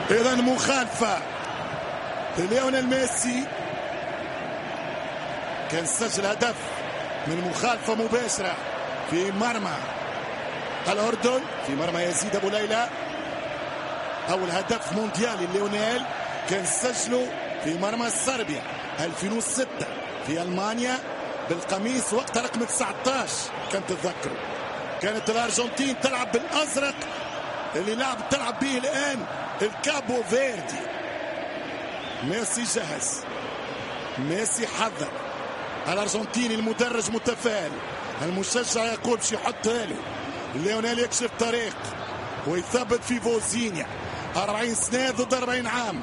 إذا مخالفة لليونيل ميسي، كان سجل هدف من مخالفة مباشرة في مرمى الأردن، في مرمى يزيد أبو ليلى. أول هدف مونديالي ليونيل كان سجله في مرمى صربيا 2006 في ألمانيا بالقميص وقتها رقم 19. كان تتذكروا كانت الأرجنتين تلعب بالأزرق اللي تلعب به الآن الكابو فيردي. ميسي جهز، ميسي حذر الأرجنتيني، المدرج متفائل، المشجع يقول باش يحطها له. ليونيل يكشف طريق ويثبت في فوزينيا. 40 سنة ضد 40 عام.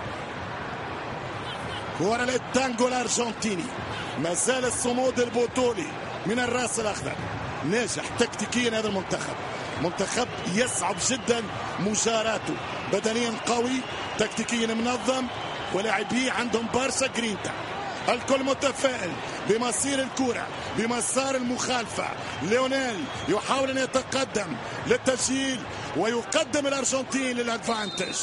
كرة للتانجو الأرجنتيني، ما زال الصمود البطولي من الراس الأخضر. ناجح تكتيكيا هذا المنتخب، منتخب يصعب جدا مجاراته، بدنيا قوي، تكتيكيا منظم، ولاعبيه عندهم برشا جرينتا. الكل متفائل بمصير الكرة، بمسار المخالفة. ليونيل يحاول أن يتقدم للتسجيل ويقدم الأرجنتين للأدفانتج.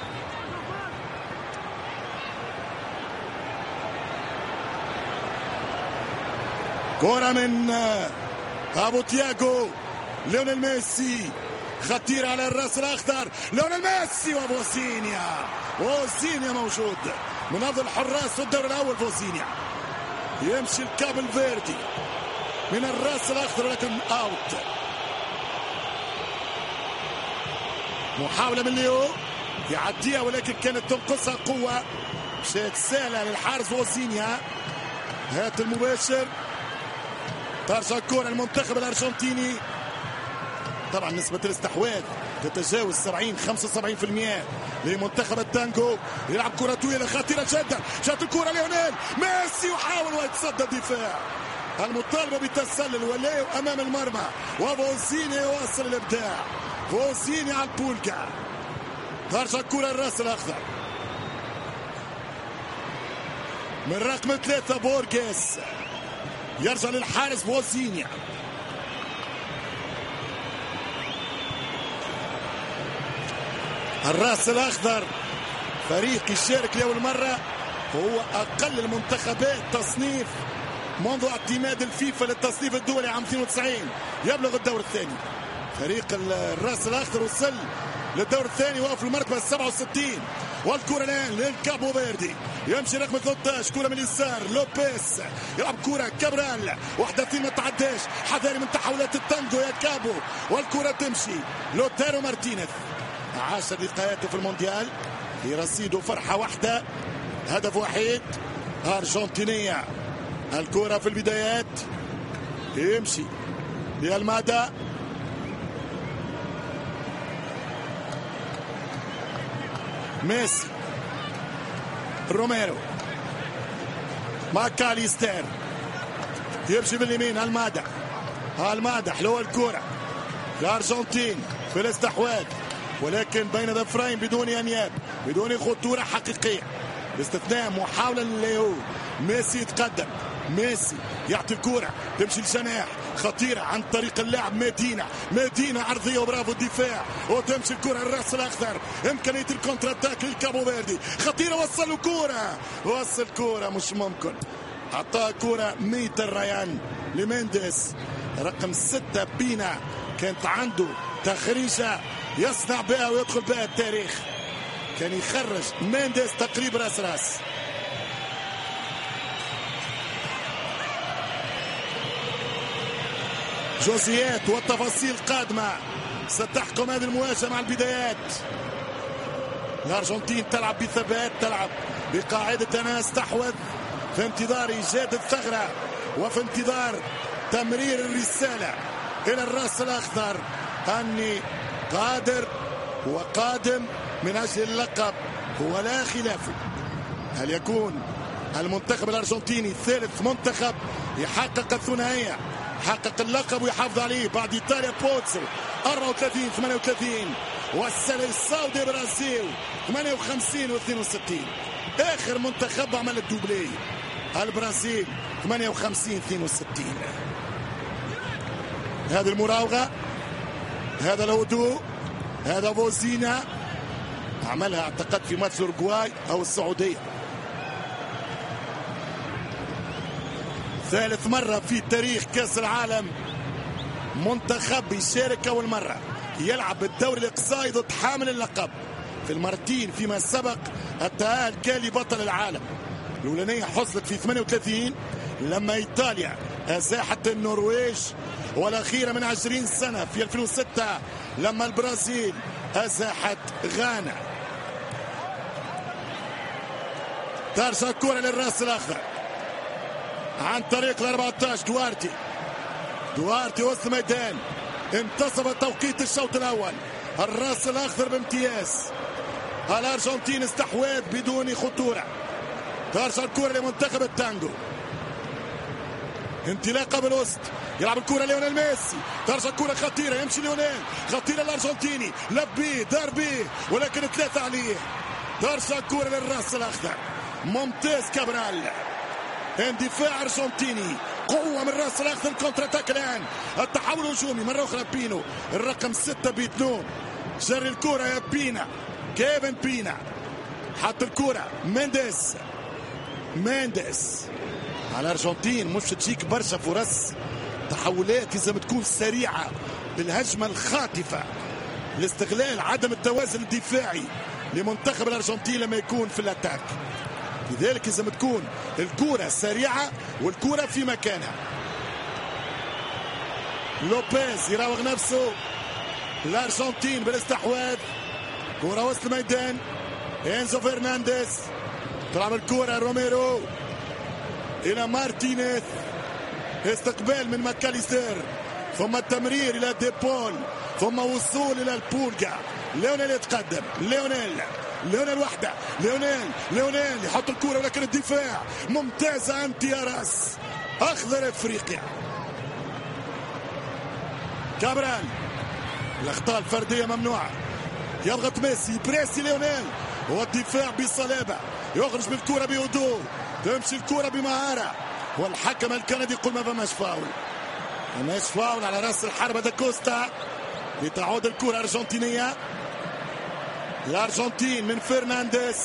كرة من أبو تياغو، ليونيل ميسي خطير على الراس الأخضر. ليونيل ميسي وفوزينيا موجود، من أفضل الحراس في الدور الأول. فوزينيا يمشي الكابل فيردي من الراس الأخضر ولكن أوت. محاولة من ليو يعديها ولكن كانت تنقصها قوة، مشيت سهلة للحارس فوزينيا. هات المباشر، ترجع الكرة المنتخب الأرجنتيني. طبعا نسبة الاستحواذ تتجاوز 70-75% لمنتخب التانجو. يلعب كرة طويلة خطيرة جدا، جات الكرة ليونيل ميسي يحاول ويتصدى الدفاع. المطالبة بالتسلل وليو أمام المرمى، وفوزينيا يواصل الإبداع. فوزينيا على البولكا، ترجع الكرة الراس الأخضر من رقم 3 بورغيس، يرجع للحارس فوزينيا. الراس الأخضر فريق يشارك لأول مرة، هو أقل المنتخبات تصنيف منذ اعتماد الفيفا للتصنيف الدولي عام 92، يبلغ الدور الثاني. فريق الراس الأخضر وصل للدور الثاني، وقف المرتبة 67. والكرة الآن للكابو فيردي، يمشي رقم 13، كرة من اليسار لوبيس، يلعب كرة كابرال، واحدة اثنين ما تعداش، حذاري من تحولات التانجو يا كابو. والكرة تمشي لوتارو مارتينيز، 10 دقائق في المونديال، في رصيده فرحة واحدة، هدف وحيد، أرجنتينية. الكرة في البدايات يمشي لألمادا، ميسي، روميرو، ماكاليستر، يمشي باليمين. المادا حلوة الكرة الأرجنتين في الاستحواذ، ولكن بين ظفرين بدون انياب، بدون خطوره حقيقيه، باستثناء محاوله لليو. ميسي يتقدم، ميسي يعطي الكرة تمشي لجناح خطيرة عن طريق اللاعب مدينة عرضية وبرافو الدفاع، وتمشي الكرة الراس الأخضر، إمكانية الكونتر أتاك للكابو فيردي، خطيرة، وصل كرة مش ممكن، أعطاه كرة ميتر ريان لمينديس رقم 6 بينا، كانت عنده تخريجة يصنع بها ويدخل بها التاريخ، كان يخرج مينديس تقريبا راس. جوزيات والتفاصيل قادمة ستحكم هذه المواجهة مع البدايات. الأرجنتين تلعب بثبات، تلعب بقاعدة أنا استحوذ، في انتظار إيجاد الثغرة وفي انتظار تمرير الرسالة إلى الرأس الأخضر أني قادر وقادم من أجل اللقب ولا خلافه. هل يكون المنتخب الأرجنتيني ثالث منتخب يحقق الثنائية، حقق اللقب ويحافظ عليه بعد إيطاليا بوتسل 34-38 والسعودية برازيل 58-62، آخر منتخب عمل الدوبلي البرازيل 58-62. هذه المراوغة، هذا الهدوء، هذا فوزينيا، عملها اعتقد في ماتش الاورجواي او السعوديه. ثالث مرة في تاريخ كأس العالم منتخب يشارك أول مرة يلعب بالدوري الإقصائي ضد حامل اللقب. في المرتين فيما سبق التأهل كان لبطل العالم. الأولانية حصلت في 38 لما إيطاليا أزاحت النرويج، والأخيرة من 20 سنة في 2006 لما البرازيل أزاحت غانا. ترجع الكرة للراس الأخضر عن طريق ال 14 دوارتي وسط الميدان. انتصب توقيت الشوط الاول. الراس الاخضر بامتياز. الارجنتين استحواذ بدون خطوره. ترجع الكره لمنتخب التانجو. انطلاقه بالوسط يلعب الكره ليونيل ميسي. ترجع الكره خطيره يمشي ليونيل خطيره الارجنتيني لبيه ضربيه ولكن 3 عليه. ترجع الكره للراس الاخضر ممتاز كابرال. اندفاع ارجنتيني قوه من راس الاخضر. كونتر اتاك الان التحول الهجومي مره اخرى بينو الرقم 6 بيتنو جري الكره يا بينا. كيفن بينا حط الكره مينديز على الارجنتين. مش تجيك برشا فرص تحولات لازم تكون سريعه بالهجمه الخاطفه لاستغلال عدم التوازن الدفاعي لمنتخب الارجنتين لما يكون في الاتاك. لذلك لازم تكون الكرة سريعة والكرة في مكانها. لوبيز يراوغ نفسه. الارجنتين بالاستحواذ. كرة وسط الميدان. انزو فرنانديز تلعب الكرة روميرو الى مارتينيز. استقبال من ماكاليستر ثم التمرير الى ديبول ثم وصول الى البولجا. ليونيل يتقدم. ليونيل وحده. ليونيل يحط الكرة ولكن الدفاع ممتازة. انت يا راس اخضر افريقيا. كابرال الاخطاء الفردية ممنوعة. يضغط ميسي بريسي ليونيل والدفاع بصلابة. يخرج بالكرة بهدوء. تمشي الكرة بمهارة والحكم الكندي يقول ما فماش فاول على راس الحربة داكوستا. لتعود الكرة أرجنتينية. الأرجنتين من فرنانديز.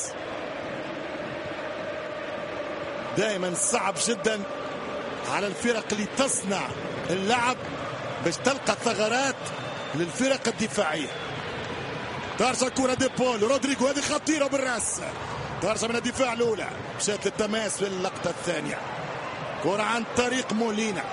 دائما صعب جدا على الفرق اللي تصنع اللعب باش تلقى ثغرات للفرق الدفاعية. ترجع الكرة ديبول رودريغو هذه خطيرة بالراس. ترجع من الدفاع الأولى مشات للتماس في اللقطة الثانية. كرة عن طريق مولينا.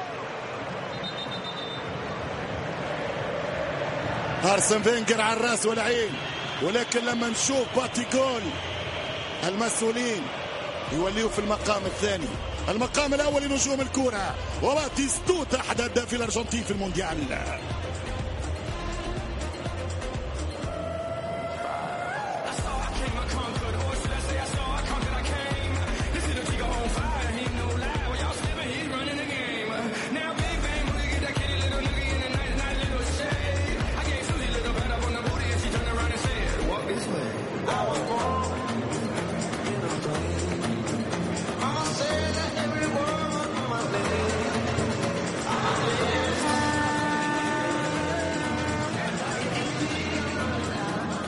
أرسن فينجر على الراس والعين ولكن لما نشوف باتيجول المسؤولين يوليوا في المقام الثاني. المقام الأول لنجوم الكرة وباتيستوتا أحد هدافي الأرجنتين في المونديال.